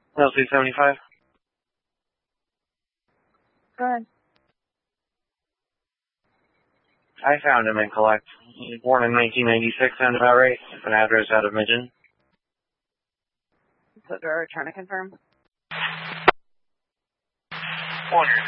LC-75. Go ahead. I found him in Collect. He was born in 1996, sound about right. An address out of Midgeon. So do I return to confirm?